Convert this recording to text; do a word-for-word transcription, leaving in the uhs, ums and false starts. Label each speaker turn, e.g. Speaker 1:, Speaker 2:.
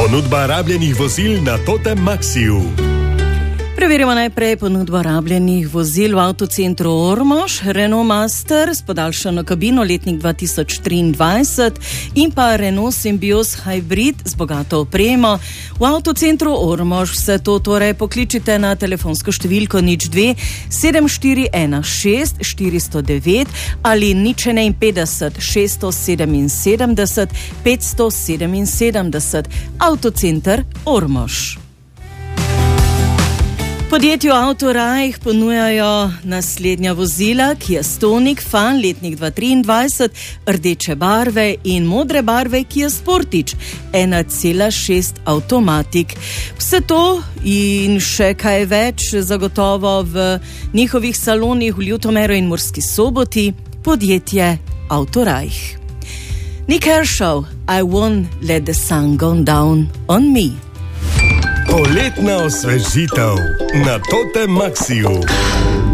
Speaker 1: Ponudba rabljenih vozil na Totem Maxiju.
Speaker 2: Preverimo najprej ponudbo rabljenih vozil v avtocentru Ormož, Renault Master s podaljšano kabino letnik dva tisoč triindvajset in pa Renault Symbios Hybrid z bogato opremo. V avtocentru Ormož se to torej pokličite na telefonsko številko nič dve sedem štiri ena šest štiri nula devet ali nič enainpetdeset šeststo sedeminsedemdeset petsto sedeminsedemdeset. Avtocenter Ormož. Podjetju Autorajh ponujajo naslednja vozila: Kia Stonic Fan, letnik dva tisoč triindvajset, rdeče barve in modre barve Kia Sportage, ena cela šest avtomatik. Vse to in še kaj več zagotovo v njihovih salonih v Ljutomeru in Murski Soboti. Podjetje Autorajh. Nick Kershaw, I won't let the sun go down on me.
Speaker 1: Poletna osvežitev na Totem Maxiju.